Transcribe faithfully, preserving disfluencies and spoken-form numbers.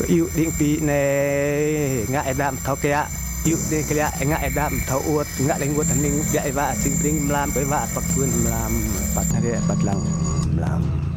yêu định pi này ngại đam thao kia yêu định kia ngại đam thao uất ngại đánh uất thành ninh dạy và sinh tinh làm với và bậc vươn làm bát này bát lăng làm